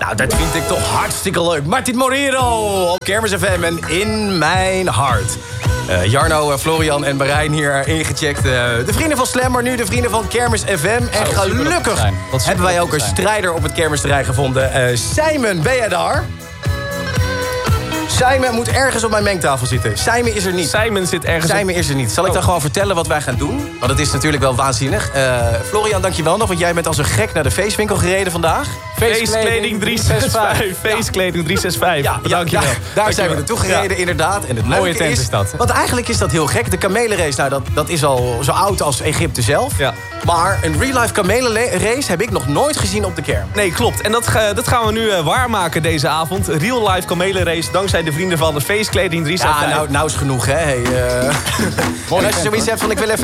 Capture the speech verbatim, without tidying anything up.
Nou, dat vind ik toch hartstikke leuk. Martin Morero op Kermis F M en In Mijn Hart. Uh, Jarno, uh, Florian en Marijn hier ingecheckt. Uh, de vrienden van Slam, maar nu de vrienden van Kermis F M. En gelukkig hebben wij ook een strijder op het kermisterrein gevonden. Uh, Simon, ben jij daar? Simon moet ergens op mijn mengtafel zitten. Simon is er niet. Simon zit ergens... Simon is er niet. Zal ik dan gewoon vertellen wat wij gaan doen? Want het is natuurlijk wel waanzinnig. Uh, Florian, dankjewel nog, want jij bent als een gek naar de feestwinkel gereden vandaag. Feestkleding drie zes vijf. Feestkleding drie zes vijf. Ja, dankjewel. Ja, daar zijn we naartoe gereden, ja. Inderdaad. En het mooie tent is, is dat. Want eigenlijk is dat heel gek. De kamelenrace, nou, dat, dat is al zo oud als Egypte zelf. Ja. Maar een real-life kamelenrace heb ik nog nooit gezien op de kerm. Nee, klopt. En dat, dat gaan we nu uh, waarmaken deze avond. Real-life kamelenrace, dankzij de vrienden van de Feestkleding drie zes vijf. Ja, nou, nou is genoeg, hè. Hey, uh... en als je zoiets hebt van, ik wil even